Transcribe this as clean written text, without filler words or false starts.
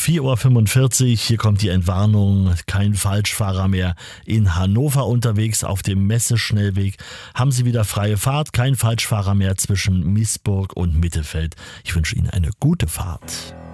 4:45 Uhr, hier kommt die Entwarnung, kein Falschfahrer mehr in Hannover unterwegs auf dem Messeschnellweg. Haben Sie wieder freie Fahrt, kein Falschfahrer mehr zwischen Miesburg und Mittelfeld. Ich wünsche Ihnen eine gute Fahrt.